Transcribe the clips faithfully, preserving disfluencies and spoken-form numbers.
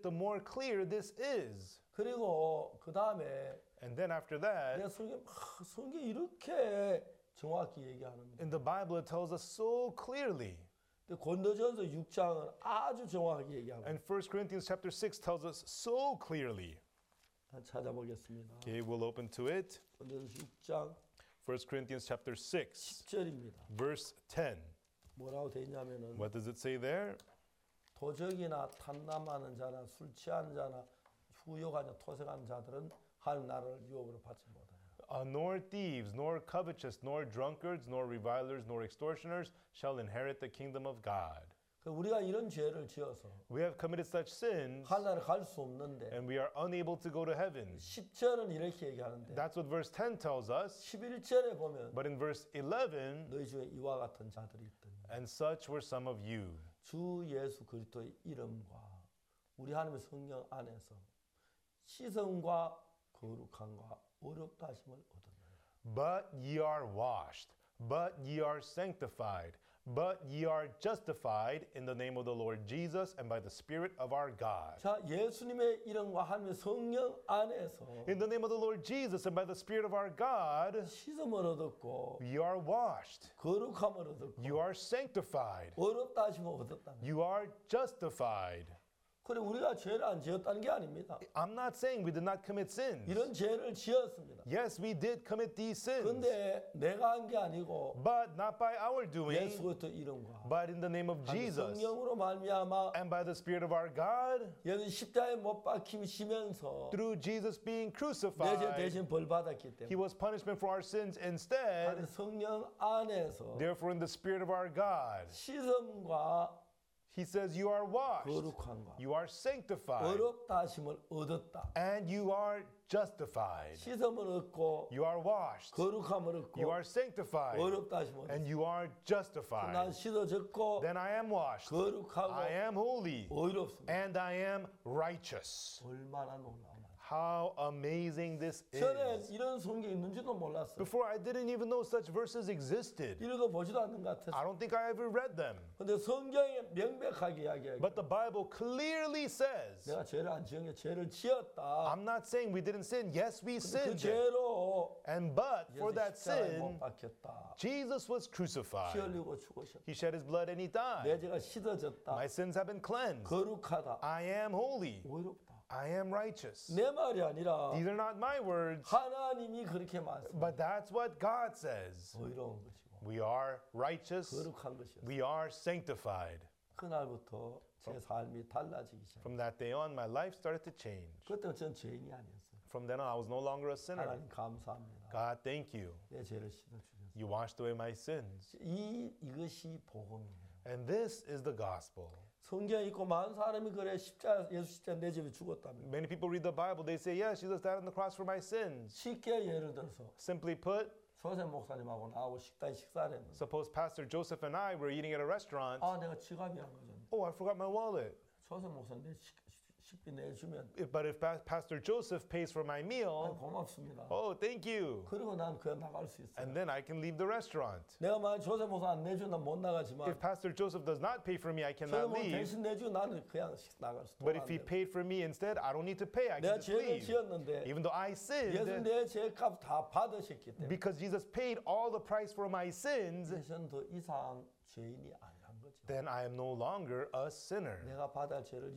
the more clear this is. 그리고 그 다음에 And then after that, 내가 성경 하, 성경 이렇게 정확히 얘기하는데. in the Bible it tells us so clearly. 근데 고린도전서 육 장은 아주 정확하게 얘기하고. And First Corinthians chapter six tells us so clearly. 찾아보겠습니다. Okay, we'll open to it. 고린도전서 육 장 First Corinthians chapter six, 십 절입니다. verse ten. 뭐라고 돼 있냐면은 What does it say there? 도적이나 탐남하는 자나 술 취하는 자나 후욕하냐 토색하는 자들은 하나님 나라를 유업으로 받지 못하여. Uh, nor thieves, nor covetous, nor drunkards, nor revilers, nor extortioners shall inherit the kingdom of God. 그 우리가 이런 죄를 지어서 We have committed such sins, 하나님 갈 수 없는데 and we are unable to go to heaven. 십 절은 이렇게 얘기하는데 That's what verse ten tells us. 십일 절에 보면 But in verse eleven, 너희 중에 이와 같은 자들이 있더니 and such were some of you. 주 예수 그리스도의 이름과 우리 하나님의 성령 안에서 시성과 거룩함과 어렵다 하심을 얻었나요. But ye are washed, but ye are sanctified, but ye are justified in the name of the Lord Jesus and by the Spirit of our God. 자, 예수님의 이름과 하나님의 성령 안에서 In the name of the Lord Jesus and by the Spirit of our God, 시성을 얻었고 you are washed, 거룩함을 얻었고 you are sanctified, 어렵다 하심을 얻었다는 거예요. you are justified. 그래 우리가 죄를 안 지었다는 게 아닙니다. I'm not saying we did not commit sins. 이런 죄를 지었습니다. Yes, we did commit these sins, 근데 내가 한 게 아니고 but not by our doing, 예수 그리스도 이름과 but in the name of Jesus 성령으로 말미암아 and by the Spirit of our God, 예수 십자가에 못 박히시면서 through Jesus being 내 죄 crucified, 대신 벌 받았기 He 때문에 was punishment for our sins 하나님 instead. 성령 안에서 Therefore, in the Spirit of our God, 시성과 He says, you are washed, 거룩함과 you are sanctified, 어렵다 하심을 얻었다. and you are justified. 시성을 얻고 You are washed, 거룩함을 얻고 you are sanctified, 어렵다 하심을 and 얻었다. you are 난 justified. 씻어졌고 Then I am washed, 거룩하고 I am holy, 의롭습니다. and I am righteous. 얼마나 놀라우나. How amazing this 전에 is. 이런 성경이 있는지도 몰랐어요. Before, I didn't even know such verses existed. 읽어보지도 않는 것 같았어요. I don't think I ever read them. 근데 성경에 명백하게 이야기해요. But the Bible clearly says, 내가 죄를 안 지은 게 죄를 지었다. I'm not saying we didn't sin. Yes, we 그 sinned. 죄로 And but for 예수 that 십자가에 못 sin, 박혔다. Jesus was 피 crucified. 흘리고 죽으셨다. He shed his blood and he 내 died. 죄가 씻어졌다. My sins have been cleansed. 거룩하다. I am holy. 의롭다. I am righteous. 내 말이 아니라 These are not my words, 하나님이 그렇게 말씀하셨다. but that's what God says. 의로운 것이고 We are righteous. 거룩한 것이었어요. We are sanctified. 그날부터 제 삶이 달라지기 시작했어요. From that day on, my life started to change. 그때는 전 죄인이 아니었어요. From then on, I was no longer a sinner. 하나님 감사합니다. God, thank you. 내 죄를 씻어주셨어요. You washed away my sins. 이, 이것이 복음이에요. And this is the gospel. 성경에 있고 많은 사람이 그래 십자 예수 십자 내 집에 죽었다면 Many people read the Bible, they say, yes, Jesus died on the cross for my sins. 쉽게 예를 들어서 Simply put, 조셉 목사님하고 나하고 식당에 식사를 했는데 suppose Pastor Joseph and I were eating at a restaurant. 아 내가 지갑이 안 가졌네. Oh, I forgot my wallet. 조셉 목사님 내 식, 식비 내주면 If- But if Pa- Pastor Joseph pays for my 아, meal, 고맙습니다. oh, thank you. 그리고 난 그냥 나갈 수 있어요. And then I can leave the restaurant. 내가 만약 조셉 목사 안 내주면 못 나가지만 If Pastor Joseph does not pay for me, I 조셉 cannot 목사 leave. 대신 내주고 나는 그냥 식- 나갈 수 But if 안 he 돼요. paid for me instead, I don't need to pay. I 내가 can just 죄를 leave. 지었는데 Even though I 예수 sinned, 내 죄값 다 받으셨기 때문에 because Jesus paid all the price for my sins, 저는 더 이상 죄인이 아니란 거죠. then I am no longer a sinner. 내가 받을 죄를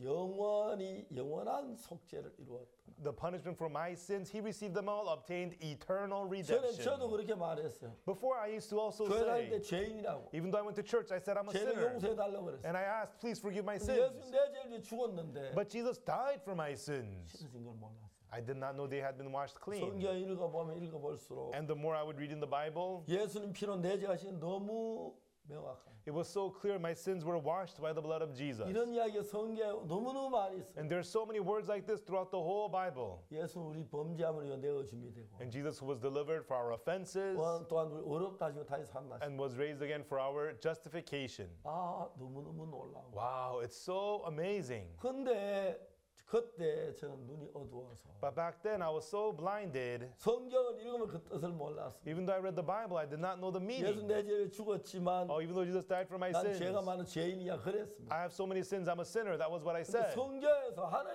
영원히 영원한 속죄를 이루었다. The punishment for my sins, he received them all, obtained eternal 저는 저도 redemption. 그렇게 말했어요. Before I used to also 교회 다닐 때 say, 죄인이라고. even though I went to church, I said I'm a 죄를 sinner. 용서해 달라고 그랬어요. And I asked, please forgive my 예수 sins. 내 죄를 죽었는데 But Jesus died for my sins. 씻어진 걸 몰랐어요. I did not know they had been washed clean. 성경 읽어보면 읽어볼수록 And the more I would read in the Bible, 예수님 피로 내 죄가 신 너무 명확한. it was so clear my sins were washed by the blood of Jesus. 이런 이야기가 성경에 너무너무 많이 있어요. And there's so many words like this throughout the whole Bible. 예수 우리 범죄함을 위해 내어 준비되고 And Jesus who was delivered for our offenses 또한 우리 어렵다 하시고 다시 산다. and was raised again for our justification. 아 너무너무 놀라워. Wow, it's so amazing. 근데 그때 저는 눈이 어두워서 But back then I was so blinded. 성경을 읽으면 그 뜻을 몰랐어요. Even though I read the Bible, I did not know the 예수 meaning. 내 죄를 죽었지만 Oh, even though Jesus died for my 난 sins, 죄가 많은 죄인이야 그랬습니다. I have so many sins, I'm a sinner. That was what I 근데 said. 성경에서 하나님